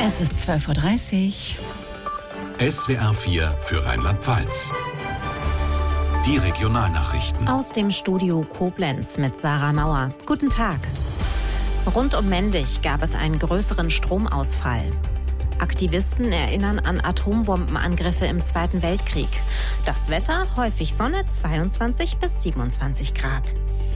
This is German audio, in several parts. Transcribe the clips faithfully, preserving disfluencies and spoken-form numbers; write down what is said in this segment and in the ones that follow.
Es ist zwölf Uhr dreißig. S W R vier für Rheinland-Pfalz. Die Regionalnachrichten. Aus dem Studio Koblenz mit Sarah Mauer. Guten Tag. Rund um Mendig gab es einen größeren Stromausfall. Aktivisten erinnern an Atombombenangriffe im Zweiten Weltkrieg. Das Wetter, häufig Sonne, zweiundzwanzig bis siebenundzwanzig Grad.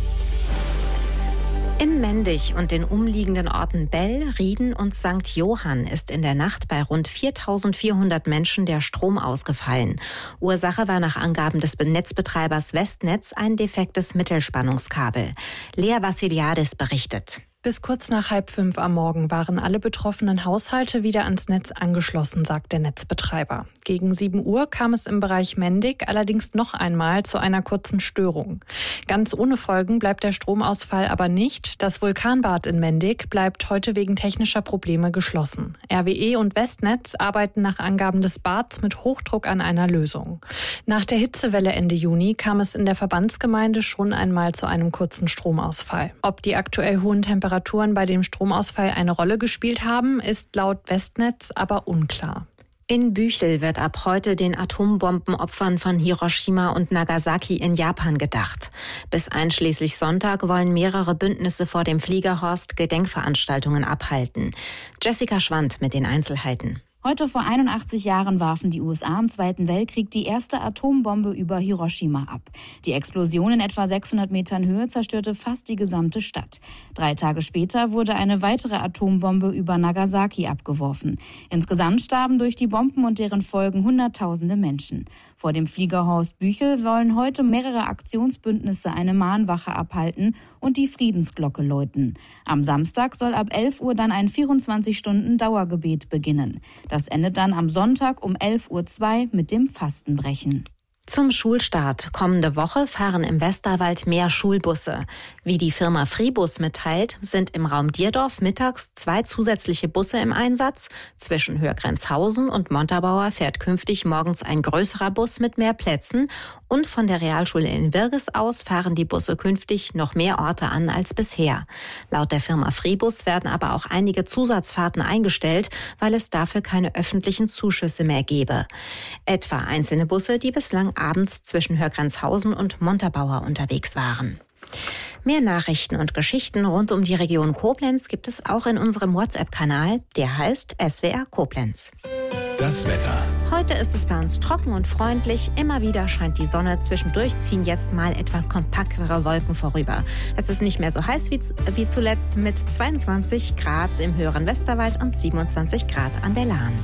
In Mendig und den umliegenden Orten Bell, Rieden und Sankt Johann ist in der Nacht bei rund viertausendvierhundert Menschen der Strom ausgefallen. Ursache war nach Angaben des Netzbetreibers Westnetz ein defektes Mittelspannungskabel. Lea Vassiliadis berichtet. Bis kurz nach halb fünf am Morgen waren alle betroffenen Haushalte wieder ans Netz angeschlossen, sagt der Netzbetreiber. Gegen sieben Uhr kam es im Bereich Mendig allerdings noch einmal zu einer kurzen Störung. Ganz ohne Folgen bleibt der Stromausfall aber nicht. Das Vulkanbad in Mendig bleibt heute wegen technischer Probleme geschlossen. R W E und Westnetz arbeiten nach Angaben des Bads mit Hochdruck an einer Lösung. Nach der Hitzewelle Ende Juni kam es in der Verbandsgemeinde schon einmal zu einem kurzen Stromausfall. Ob die aktuell hohen Temperaturen bei dem Stromausfall eine Rolle gespielt haben, ist laut Westnetz aber unklar. In Büchel wird ab heute den Atombombenopfern von Hiroshima und Nagasaki in Japan gedacht. Bis einschließlich Sonntag wollen mehrere Bündnisse vor dem Fliegerhorst Gedenkveranstaltungen abhalten. Jessica Schwand mit den Einzelheiten. Heute vor einundachtzig Jahren warfen die U S A im Zweiten Weltkrieg die erste Atombombe über Hiroshima ab. Die Explosion in etwa sechshundert Metern Höhe zerstörte fast die gesamte Stadt. Drei Tage später wurde eine weitere Atombombe über Nagasaki abgeworfen. Insgesamt starben durch die Bomben und deren Folgen Hunderttausende Menschen. Vor dem Fliegerhorst Büchel wollen heute mehrere Aktionsbündnisse eine Mahnwache abhalten und die Friedensglocke läuten. Am Samstag soll ab elf Uhr dann ein vierundzwanzig Stunden Dauergebet beginnen. Das endet dann am Sonntag um elf Uhr zwei mit dem Fastenbrechen. Zum Schulstart kommende Woche fahren im Westerwald mehr Schulbusse. Wie die Firma Fribus mitteilt, sind im Raum Dierdorf mittags zwei zusätzliche Busse im Einsatz. Zwischen Hörgrenzhausen und Montabaur fährt künftig morgens ein größerer Bus mit mehr Plätzen. Und von der Realschule in Wirges aus fahren die Busse künftig noch mehr Orte an als bisher. Laut der Firma Fribus werden aber auch einige Zusatzfahrten eingestellt, weil es dafür keine öffentlichen Zuschüsse mehr gebe. Etwa einzelne Busse, die bislang abends zwischen Hörgrenzhausen und Montabaur unterwegs waren. Mehr Nachrichten und Geschichten rund um die Region Koblenz gibt es auch in unserem WhatsApp-Kanal. Der heißt S W R Koblenz. Das Wetter. Heute ist es bei uns trocken und freundlich. Immer wieder scheint die Sonne. Zwischendurch ziehen jetzt mal etwas kompaktere Wolken vorüber. Es ist nicht mehr so heiß wie, wie zuletzt mit zweiundzwanzig Grad im höheren Westerwald und siebenundzwanzig Grad an der Lahn.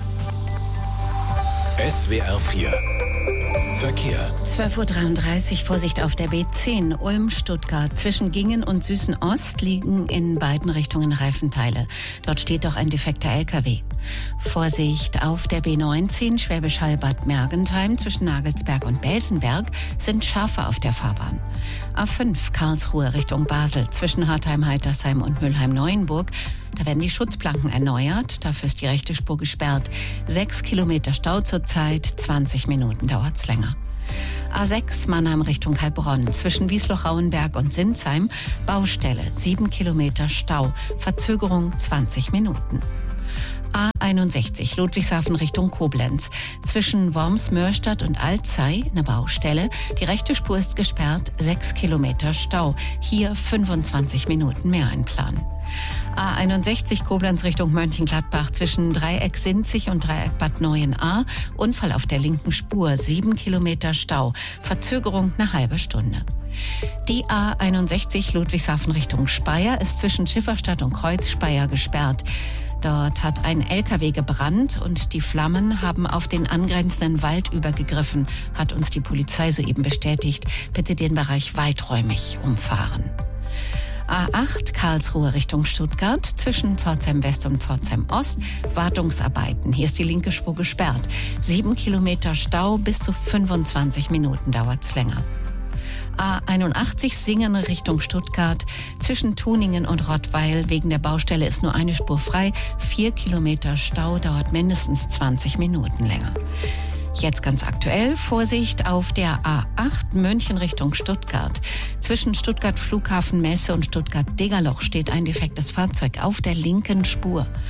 S W R vier Verkehr. zwölf Uhr dreiunddreißig, Vorsicht auf der B zehn, Ulm-Stuttgart. Zwischen Gingen und Süßen-Ost liegen in beiden Richtungen Reifenteile. Dort steht doch ein defekter L K W. Vorsicht auf der B neunzehn, Schwäbisch Hall-Bad Mergentheim. Zwischen Nagelsberg und Belsenberg sind Schafe auf der Fahrbahn. A fünf, Karlsruhe Richtung Basel. Zwischen Hartheim-Heitersheim und Mülheim-Neuenburg. Da werden die Schutzplanken erneuert. Dafür ist die rechte Spur gesperrt. Sechs Kilometer Stau zurzeit, zwanzig Minuten dauert's länger. A sechs, Mannheim Richtung Heilbronn. Zwischen Wiesloch-Rauenberg und Sinsheim Baustelle, sieben Kilometer Stau. Verzögerung zwanzig Minuten. A einundsechzig, Ludwigshafen Richtung Koblenz. Zwischen Worms-Mörstadt und Alzey eine Baustelle. Die rechte Spur ist gesperrt, sechs Kilometer Stau. Hier fünfundzwanzig Minuten mehr einplanen. A einundsechzig, Koblenz Richtung Mönchengladbach. Zwischen Dreieck Sinzig und Dreieck Bad Neuenahr. Unfall auf der linken Spur, sieben Kilometer Stau. Verzögerung eine halbe Stunde. Die A einundsechzig, Ludwigshafen Richtung Speyer, ist zwischen Schifferstadt und Kreuzspeyer gesperrt. Dort hat ein L K W gebrannt und die Flammen haben auf den angrenzenden Wald übergegriffen, hat uns die Polizei soeben bestätigt. Bitte den Bereich weiträumig umfahren. A acht, Karlsruhe Richtung Stuttgart, zwischen Pforzheim West und Pforzheim Ost, Wartungsarbeiten. Hier ist die linke Spur gesperrt. Sieben Kilometer Stau, bis zu fünfundzwanzig Minuten dauert's länger. A einundachtzig, Singen Richtung Stuttgart. Zwischen Tuningen und Rottweil wegen der Baustelle ist nur eine Spur frei. Vier Kilometer Stau, dauert mindestens zwanzig Minuten länger. Jetzt ganz aktuell, Vorsicht auf der A acht, München Richtung Stuttgart. Zwischen Stuttgart Flughafen Messe und Stuttgart Degerloch steht ein defektes Fahrzeug auf der linken Spur.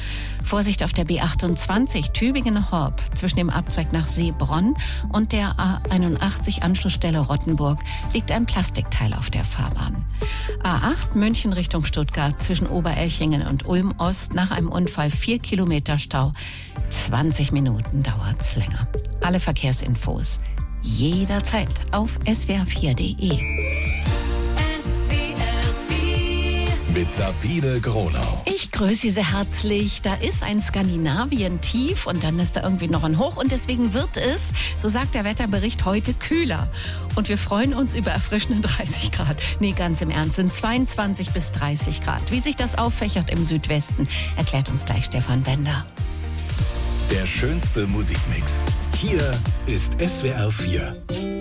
Vorsicht auf der B achtundzwanzig Tübingen-Horb zwischen dem Abzweig nach Seebronn und der A einundachtzig Anschlussstelle Rottenburg liegt ein Plastikteil auf der Fahrbahn. A acht München Richtung Stuttgart zwischen Oberelchingen und Ulm Ost nach einem Unfall vier Kilometer Stau. zwanzig Minuten dauert's länger. Alle Verkehrsinfos jederzeit auf S W R vier Punkt de. Mit Sabine Gronau. Ich grüße Sie sehr herzlich. Da ist ein Skandinavien-Tief und dann ist da irgendwie noch ein Hoch. Und deswegen wird es, so sagt der Wetterbericht, heute kühler. Und wir freuen uns über erfrischende dreißig Grad. Nee, ganz im Ernst, sind zweiundzwanzig bis dreißig Grad. Wie sich das auffächert im Südwesten, erklärt uns gleich Stefan Bender. Der schönste Musikmix. Hier ist S W R vier.